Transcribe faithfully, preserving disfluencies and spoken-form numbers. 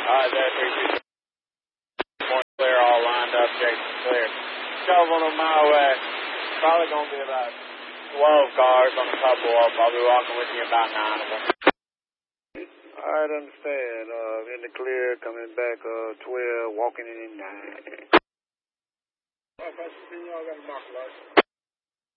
Alright, there, three two. Point clear, all lined up, Jason clear. Couple on my way. Probably gonna be about twelve cars on a couple up. I'll be walking with you about nine of them. Alright, understand. Uh, in the clear, coming back, uh, twelve, walking in nine. Alright, Pastor, y'all got a mark light.